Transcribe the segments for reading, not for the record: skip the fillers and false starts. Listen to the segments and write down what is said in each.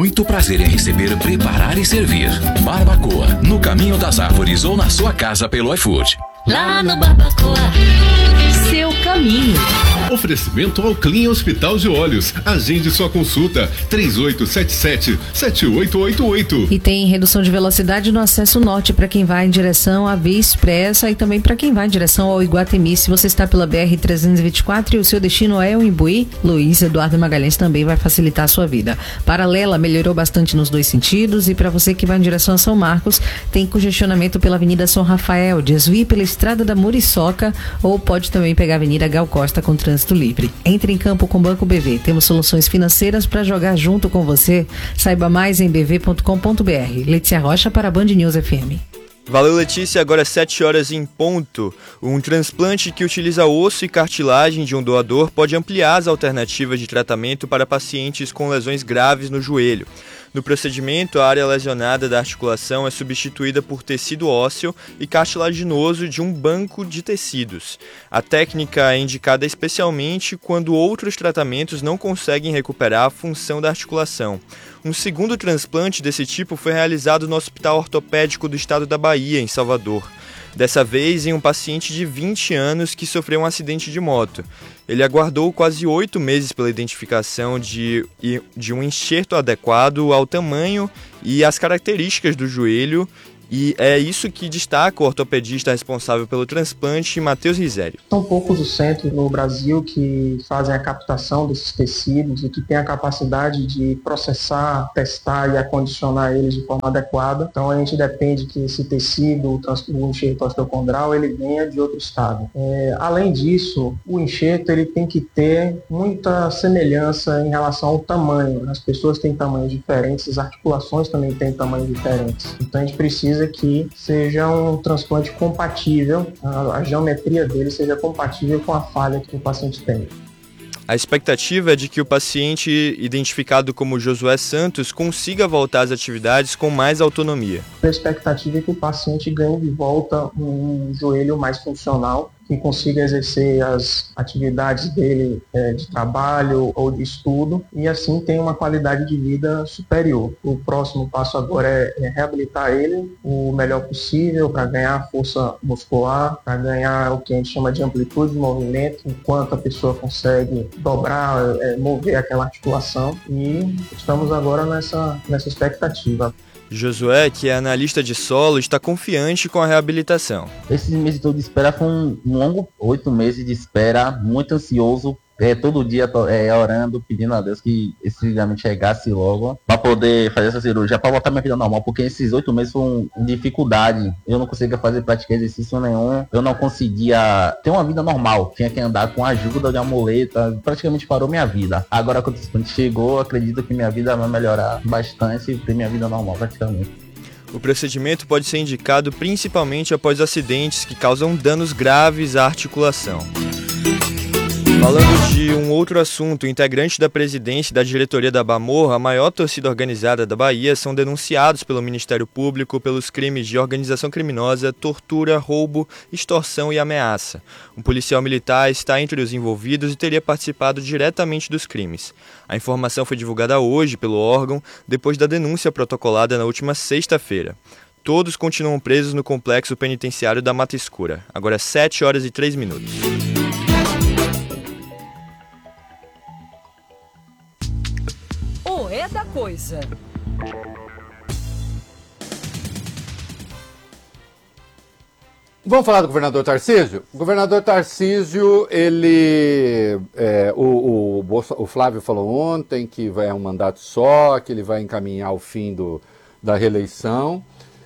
muito prazer em receber, preparar e servir. Barbacoa, no Caminho das Árvores ou na sua casa pelo iFood. Lá no Barbacoa, seu caminho. Oferecimento ao Clean Hospital de Olhos. Agende sua consulta 3877-7888. E tem redução de velocidade no acesso norte para quem vai em direção à Via Expressa e também para quem vai em direção ao Iguatemi. Se você está pela BR-324 e o seu destino é o Imbuí, Luiz Eduardo Magalhães também vai facilitar a sua vida. Paralela melhorou bastante nos dois sentidos e para você que vai em direção a São Marcos, tem congestionamento pela Avenida São Rafael, desvie pela Estrada da Muriçoca ou pode também pegar a Avenida Gal Costa com trânsito livre. Entre em campo com o Banco BV. Temos soluções financeiras para jogar junto com você. Saiba mais em bv.com.br. Letícia Rocha para a Band News FM. Valeu, Letícia. Agora 7 horas em ponto. Um transplante que utiliza osso e cartilagem de um doador pode ampliar as alternativas de tratamento para pacientes com lesões graves no joelho. No procedimento, a área lesionada da articulação é substituída por tecido ósseo e cartilaginoso de um banco de tecidos. A técnica é indicada especialmente quando outros tratamentos não conseguem recuperar a função da articulação. Um segundo transplante desse tipo foi realizado no Hospital Ortopédico do Estado da Bahia, em Salvador. Dessa vez em um paciente de 20 anos que sofreu um acidente de moto. Ele aguardou quase 8 meses pela identificação de um enxerto adequado ao tamanho e às características do joelho, e é isso que destaca o ortopedista responsável pelo transplante, Matheus Risério. São poucos os centros no Brasil que fazem a captação desses tecidos e que têm a capacidade de processar, testar e acondicionar eles de forma adequada. Então a gente depende que esse tecido, o enxerto osteocondral, ele venha de outro estado. Além disso, o enxerto ele tem que ter muita semelhança em relação ao tamanho. As pessoas têm tamanhos diferentes, as articulações também têm tamanhos diferentes. Então a gente precisa que seja um transplante compatível, a geometria dele seja compatível com a falha que o paciente tem. A expectativa é de que o paciente identificado como Josué Santos consiga voltar às atividades com mais autonomia. A expectativa é que o paciente ganhe de volta um joelho mais funcional, que consiga exercer as atividades dele de trabalho ou de estudo e assim tenha uma qualidade de vida superior. O próximo passo agora é reabilitar ele o melhor possível para ganhar força muscular, para ganhar o que a gente chama de amplitude de movimento, enquanto a pessoa consegue dobrar, mover aquela articulação, e estamos agora nessa expectativa. Josué, que é analista de solo, está confiante com a reabilitação. Esse mês todo de espera foi um longo 8 meses de espera, muito ansioso, todo dia orando, pedindo a Deus que esse ligamento chegasse logo para poder fazer essa cirurgia, para voltar minha vida normal, porque esses 8 meses foram dificuldade. Eu não conseguia praticar exercício nenhum, eu não conseguia ter uma vida normal, tinha que andar com a ajuda de uma muleta, praticamente parou minha vida. Agora quando chegou, acredito que minha vida vai melhorar bastante e ter minha vida normal praticamente. O procedimento pode ser indicado principalmente após acidentes que causam danos graves à articulação. Falando de um outro assunto, integrantes da presidência e da diretoria da Bamor, a maior torcida organizada da Bahia, são denunciados pelo Ministério Público pelos crimes de organização criminosa, tortura, roubo, extorsão e ameaça. Um policial militar está entre os envolvidos e teria participado diretamente dos crimes. A informação foi divulgada hoje pelo órgão, depois da denúncia protocolada na última sexta-feira. Todos continuam presos no complexo penitenciário da Mata Escura. Agora 7 horas e 3 minutos. É da coisa. Vamos falar do governador Tarcísio? O governador Tarcísio, o Flávio falou ontem que vai um mandato só, que ele vai encaminhar o fim da reeleição.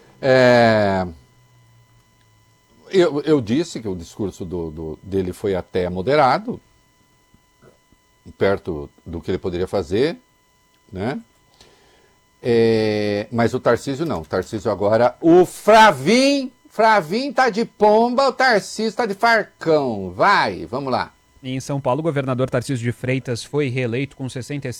Eu disse que o discurso dele foi até moderado, perto do que ele poderia fazer, né? Mas o Tarcísio não. O Tarcísio agora... O Flavinho tá de pomba, o Tarcísio tá de farcão. Vai, vamos lá. Em São Paulo, o governador Tarcísio de Freitas foi reeleito com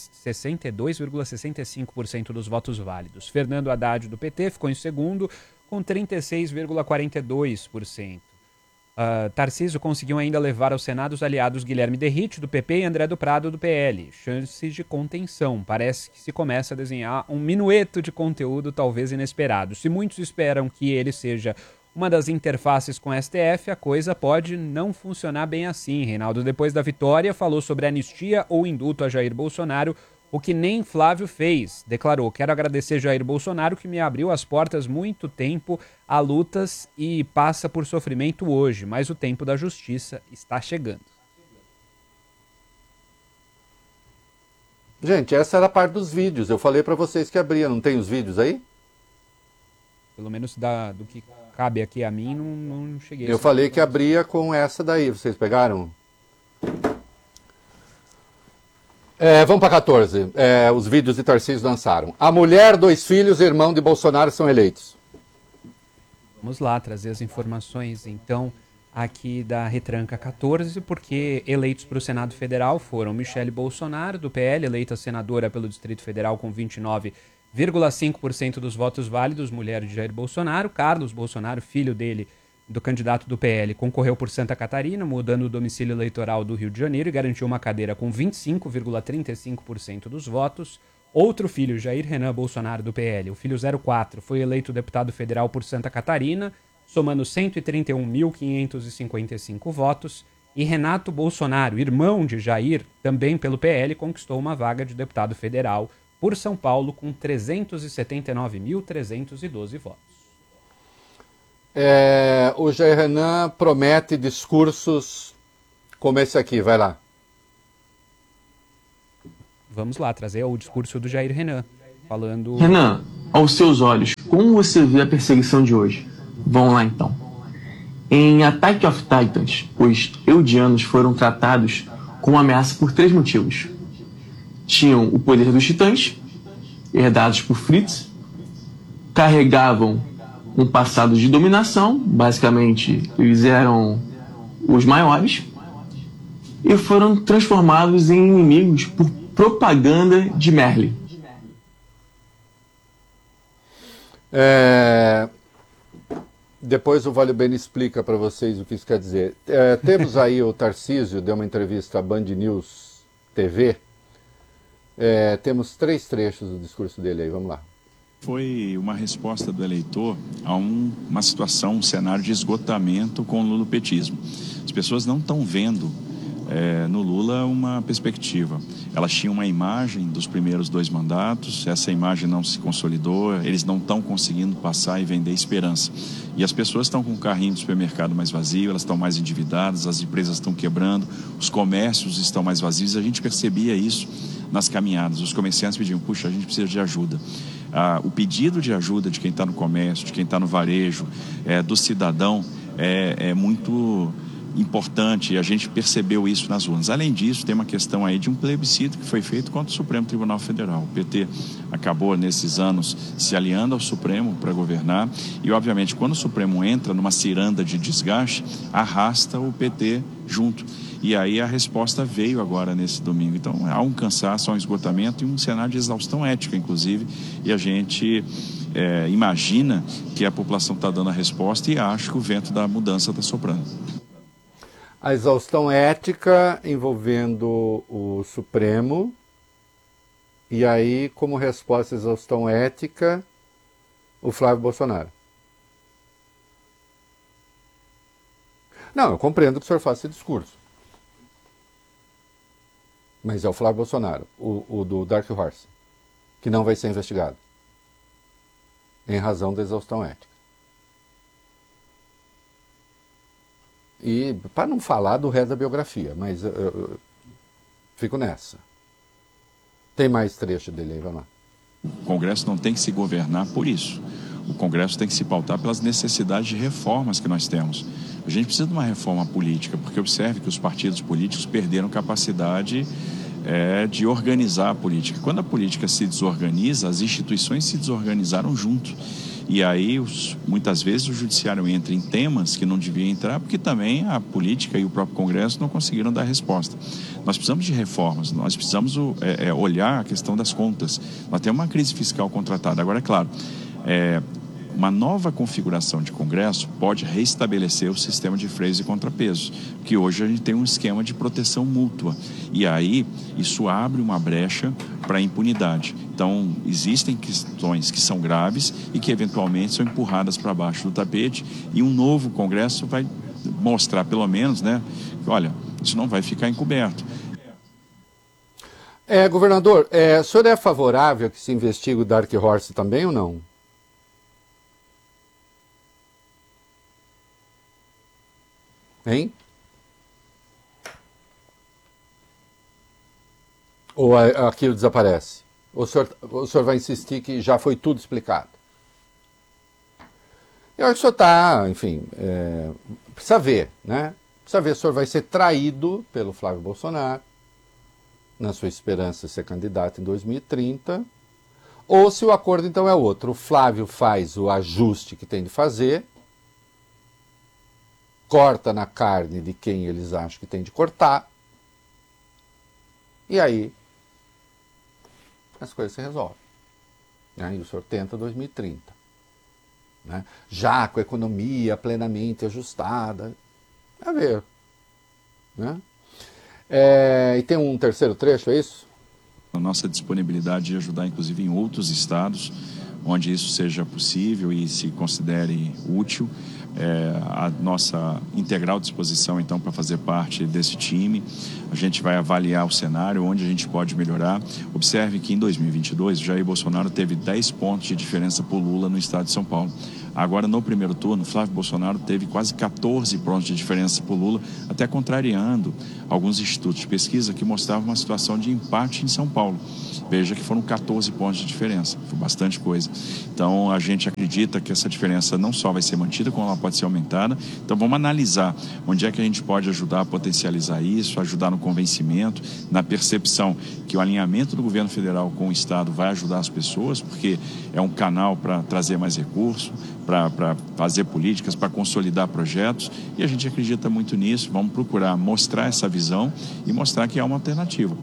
62,65% dos votos válidos. Fernando Haddad, do PT, ficou em segundo com 36,42%. Tarcísio conseguiu ainda levar ao Senado os aliados Guilherme Derrite, do PP, e André do Prado, do PL. Chances de contenção. Parece que se começa a desenhar um minueto de conteúdo talvez inesperado. Se muitos esperam que ele seja uma das interfaces com o STF, a coisa pode não funcionar bem assim. Reinaldo, depois da vitória, falou sobre anistia ou indulto a Jair Bolsonaro, o que nem Flávio fez. Declarou: quero agradecer Jair Bolsonaro, que me abriu as portas muito tempo a lutas e passa por sofrimento hoje, mas o tempo da justiça está chegando. Gente, essa era a parte dos vídeos. Eu falei para vocês que abria. Não tem os vídeos aí? Pelo menos do que cabe aqui a mim, não cheguei. Eu falei que abria com essa daí. Vocês pegaram? Vamos para 14. Os vídeos de Tarcísio lançaram. A mulher, 2 filhos, irmão de Bolsonaro são eleitos. Vamos lá trazer as informações, então, aqui da Retranca 14, porque eleitos para o Senado Federal foram Michele Bolsonaro, do PL, eleita senadora pelo Distrito Federal com 29,5% dos votos válidos, mulher de Jair Bolsonaro. Carlos Bolsonaro, filho dele, do candidato do PL, concorreu por Santa Catarina, mudando o domicílio eleitoral do Rio de Janeiro, e garantiu uma cadeira com 25,35% dos votos. Outro filho, Jair Renan Bolsonaro, do PL, o filho 04, foi eleito deputado federal por Santa Catarina, somando 131.555 votos. E Renato Bolsonaro, irmão de Jair, também pelo PL, conquistou uma vaga de deputado federal por São Paulo com 379.312 votos. O Jair Renan promete discursos como esse aqui, vai lá. Vamos lá, trazer o discurso do Jair Renan, falando... Renan, aos seus olhos, como você vê a perseguição de hoje? Vamos lá então. Em Attack of Titans, os Eldianos foram tratados como ameaça por 3 motivos. Tinham o poder dos titãs, herdados por Fritz, carregavam um passado de dominação, basicamente eles eram os maiores, e foram transformados em inimigos por propaganda de Merlin. Depois o Vale Bene explica para vocês o que isso quer dizer. Temos aí o Tarcísio, deu uma entrevista à Band News TV. Temos 3 trechos do discurso dele aí, vamos lá. Foi uma resposta do eleitor a uma situação, um cenário de esgotamento com o lulopetismo. As pessoas não estão vendo no Lula uma perspectiva. Elas tinham uma imagem dos primeiros 2 mandatos, essa imagem não se consolidou, eles não estão conseguindo passar e vender esperança. E as pessoas estão com o carrinho do supermercado mais vazio, elas estão mais endividadas, as empresas estão quebrando, os comércios estão mais vazios. A gente percebia isso nas caminhadas. Os comerciantes pediam: puxa, a gente precisa de ajuda. O pedido de ajuda de quem está no comércio, de quem está no varejo, do cidadão, é muito importante, e a gente percebeu isso nas urnas. Além disso, tem uma questão aí de um plebiscito que foi feito contra o Supremo Tribunal Federal. O PT acabou, nesses anos, se aliando ao Supremo para governar, e, obviamente, quando o Supremo entra numa ciranda de desgaste, arrasta o PT junto. E aí a resposta veio agora nesse domingo. Então, há um cansaço, há um esgotamento e um cenário de exaustão ética, inclusive, e a gente imagina que a população está dando a resposta, e acho que o vento da mudança está soprando. A exaustão ética envolvendo o Supremo, e aí, como resposta à exaustão ética, o Flávio Bolsonaro. Não, eu compreendo que o senhor faça esse discurso. Mas é o Flávio Bolsonaro, o do Dark Horse, que não vai ser investigado, em razão da exaustão ética. E para não falar do resto da biografia, mas eu fico nessa. Tem mais trecho dele aí, vamos lá. O Congresso não tem que se governar por isso. O Congresso tem que se pautar pelas necessidades de reformas que nós temos. A gente precisa de uma reforma política, porque observe que os partidos políticos perderam capacidade de organizar a política. Quando a política se desorganiza, as instituições se desorganizaram junto. E aí, muitas vezes, o judiciário entra em temas que não devia entrar, porque também a política e o próprio Congresso não conseguiram dar resposta. Nós precisamos de reformas, nós precisamos olhar a questão das contas. Nós temos uma crise fiscal contratada. Agora, é claro, uma nova configuração de Congresso pode restabelecer o sistema de freios e contrapesos, que hoje a gente tem um esquema de proteção mútua. E aí, isso abre uma brecha para a impunidade. Então, existem questões que são graves e que, eventualmente, são empurradas para baixo do tapete, e um novo Congresso vai mostrar, pelo menos, né, que, olha, isso não vai ficar encoberto. Governador, o senhor é favorável que se investigue o Dark Horse também ou não? Hein? Ou aquilo desaparece? Ou o senhor vai insistir que já foi tudo explicado? Eu acho que o senhor está, enfim, precisa ver, né? Precisa ver se o senhor vai ser traído pelo Flávio Bolsonaro, na sua esperança de ser candidato em 2030, ou se o acordo então é outro. O Flávio faz o ajuste que tem de fazer, corta na carne de quem eles acham que tem de cortar, e aí as coisas se resolvem. E o senhor tenta 2030. Né? Já com a economia plenamente ajustada. A ver. Né? E tem um terceiro trecho, é isso? A nossa disponibilidade de ajudar, inclusive, em outros estados, onde isso seja possível e se considere útil. A nossa integral disposição, então, para fazer parte desse time. A gente vai avaliar o cenário, onde a gente pode melhorar. Observe que em 2022, Jair Bolsonaro teve 10 pontos de diferença por Lula no estado de São Paulo. Agora, no primeiro turno, Flávio Bolsonaro teve quase 14 pontos de diferença por Lula, até contrariando alguns institutos de pesquisa que mostravam uma situação de empate em São Paulo. Veja que foram 14 pontos de diferença, foi bastante coisa. Então, a gente acredita que essa diferença não só vai ser mantida, como ela pode ser aumentada. Então, vamos analisar onde é que a gente pode ajudar a potencializar isso, ajudar no convencimento, na percepção que o alinhamento do governo federal com o Estado vai ajudar as pessoas, porque é um canal para trazer mais recursos, para fazer políticas, para consolidar projetos, e a gente acredita muito nisso. Vamos procurar mostrar essa visão e mostrar que há uma alternativa.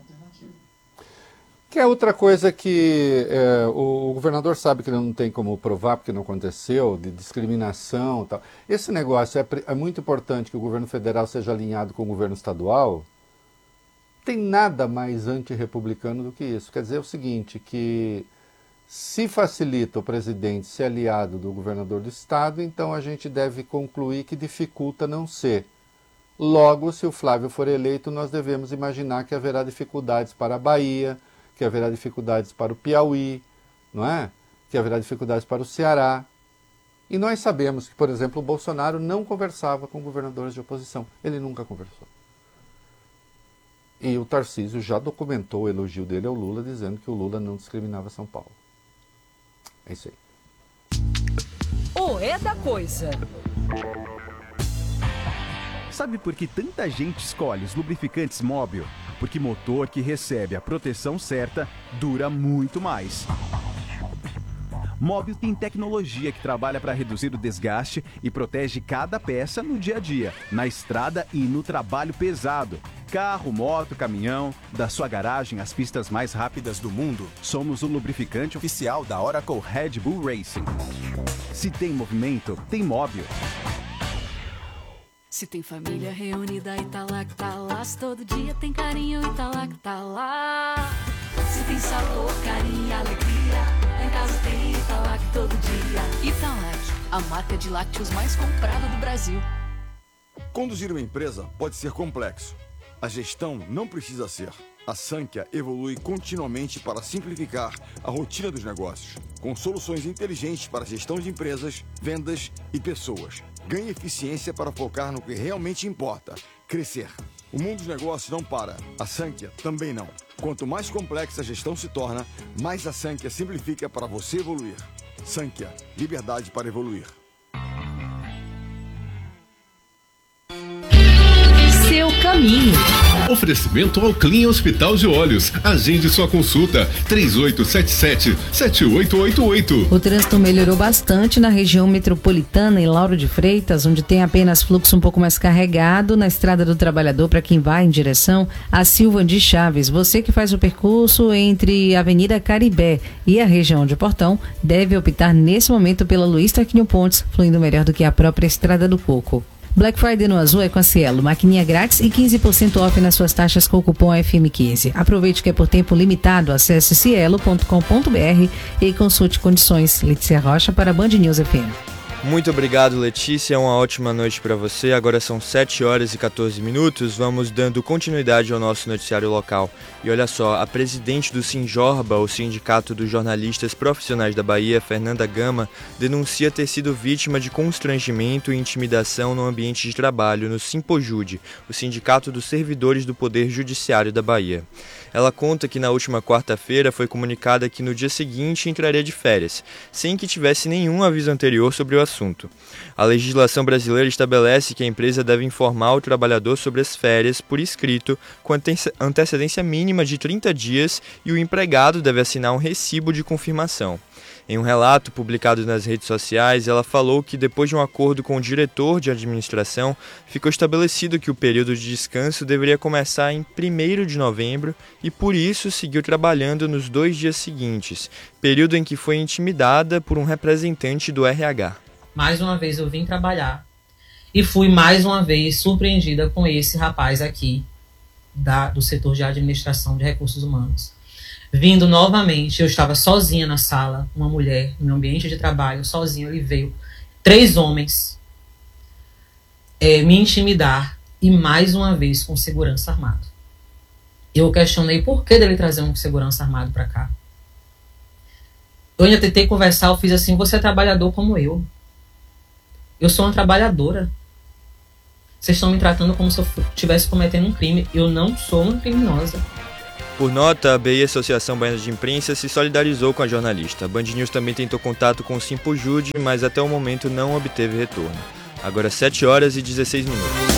Que é outra coisa que o governador sabe que ele não tem como provar, porque não aconteceu, de discriminação e tal. Esse negócio é muito importante que o governo federal seja alinhado com o governo estadual. Tem nada mais antirrepublicano do que isso. Quer dizer o seguinte, que se facilita o presidente ser aliado do governador do estado, então a gente deve concluir que dificulta não ser. Logo, se o Flávio for eleito, nós devemos imaginar que haverá dificuldades para a Bahia, que haverá dificuldades para o Piauí, não é? Que haverá dificuldades para o Ceará. E nós sabemos que, por exemplo, o Bolsonaro não conversava com governadores de oposição. Ele nunca conversou. E o Tarcísio já documentou o elogio dele ao Lula, dizendo que o Lula não discriminava São Paulo. É isso aí. O É da Coisa. Sabe por que tanta gente escolhe os lubrificantes Móbil? Porque motor que recebe a proteção certa dura muito mais. Móbil tem tecnologia que trabalha para reduzir o desgaste e protege cada peça no dia a dia, na estrada e no trabalho pesado. Carro, moto, caminhão, da sua garagem às pistas mais rápidas do mundo, somos o lubrificante oficial da Oracle Red Bull Racing. Se tem movimento, tem Móbil. Se tem família reunida e tá lá que tá lá, se todo dia tem carinho e tá lá que tá lá. Se tem sabor, carinho e alegria, em casa tem Italac todo dia. Italac, a marca de lácteos mais comprada do Brasil. Conduzir uma empresa pode ser complexo. A gestão não precisa ser. A Sankhya evolui continuamente para simplificar a rotina dos negócios, com soluções inteligentes para gestão de empresas, vendas e pessoas. Ganhe eficiência para focar no que realmente importa, crescer. O mundo dos negócios não para, a Sankhya também não. Quanto mais complexa a gestão se torna, mais a Sankhya simplifica para você evoluir. Sankhya, liberdade para evoluir. seu caminho. Oferecimento ao Clean Hospital de Olhos. Agende sua consulta 3877-7888. O trânsito melhorou bastante na região metropolitana em Lauro de Freitas, onde tem apenas fluxo um pouco mais carregado na Estrada do Trabalhador para quem vai em direção a Silva de Chaves. Você que faz o percurso entre a Avenida Caribé e a região de Portão deve optar nesse momento pela Luiz Tarquinio Pontes, fluindo melhor do que a própria Estrada do Coco. Black Friday no Azul é com a Cielo, maquininha grátis e 15% off nas suas taxas com o cupom FM15. Aproveite que é por tempo limitado, acesse cielo.com.br e consulte condições. Letícia Rocha para Band News FM. Muito obrigado, Letícia. Uma ótima noite para você. Agora são 7h14. Vamos dando continuidade ao nosso noticiário local. E olha só, a presidente do Sinjorba, o Sindicato dos Jornalistas Profissionais da Bahia, Fernanda Gama, denuncia ter sido vítima de constrangimento e intimidação no ambiente de trabalho no Simpojude, o Sindicato dos Servidores do Poder Judiciário da Bahia. Ela conta que na última quarta-feira foi comunicada que no dia seguinte entraria de férias, sem que tivesse nenhum aviso anterior sobre o assunto. A legislação brasileira estabelece que a empresa deve informar o trabalhador sobre as férias por escrito, com antecedência mínima de 30 dias, e o empregado deve assinar um recibo de confirmação. Em um relato publicado nas redes sociais, ela falou que depois de um acordo com o diretor de administração, ficou estabelecido que o período de descanso deveria começar em 1º de novembro e por isso seguiu trabalhando nos 2 dias seguintes, período em que foi intimidada por um representante do RH. Mais uma vez eu vim trabalhar e fui mais uma vez surpreendida com esse rapaz aqui do setor de administração de recursos humanos. Vindo novamente, eu estava sozinha na sala, uma mulher, no meu ambiente de trabalho, sozinha, ele veio 3 homens me intimidar e mais uma vez com segurança armado. Eu questionei por que dele trazer um segurança armado para cá. Eu ainda tentei conversar, eu fiz assim, você é trabalhador como eu. Eu sou uma trabalhadora. Vocês estão me tratando como se eu estivesse cometendo um crime. Eu não sou uma criminosa. Por nota, a BI Associação Baiana de Imprensa se solidarizou com a jornalista. A Band News também tentou contato com o Simpojude, mas até o momento não obteve retorno. Agora 7h16.